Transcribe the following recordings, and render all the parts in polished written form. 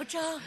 张。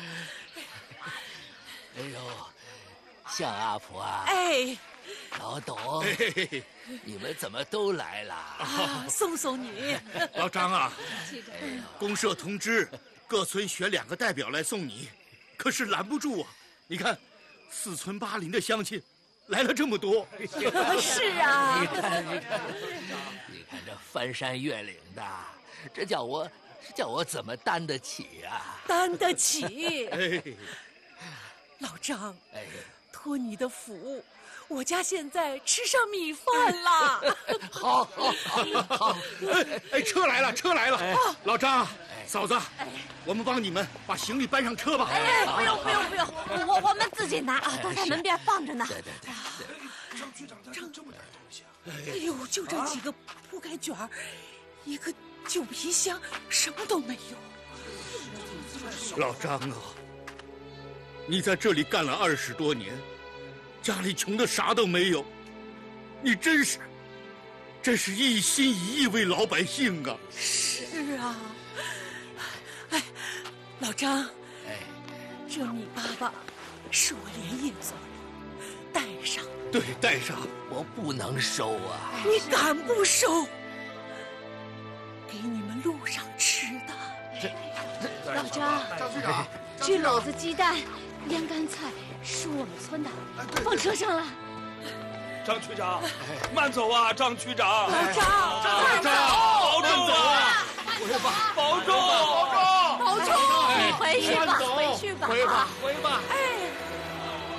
哎呦，向阿婆啊！ 哎， 老董，你们怎么都来了？ 啊，送送你。 老张啊，公社通知各村选2个代表来送你，可是拦不住啊！你看，4村8邻的乡亲来了这么多。 是啊， 你看这翻山越岭的，这叫我怎么担得起啊？ 担得起。 哎， 老张， 哎， 托你的福，我家现在吃上米饭了。 好， 哎，车来了，车来了！老张，嫂子，我们帮你们把行李搬上车吧。 哎，不用，我们自己拿啊，都在门边放着呢。 对。 张局长带了这么点东西啊！ 哎呦，就这几个铺盖卷儿，一个旧皮箱，什么都没有。 老张啊，你在这里干了20多年，家里穷的啥都没有，你真是一心一意为老百姓啊！ 是啊，哎，老张，这米粑是我连夜做的，带上。 对，带上。 我不能收啊！ 你敢不收？给你们路上吃的。 老张， 张局长， 这篓子鸡蛋、腌干菜是我们村的，放车上了。 张区长，慢走啊，张区长。 老张， 慢走，保重啊！保重， 保重，回去吧，回去吧， 回吧。 哎。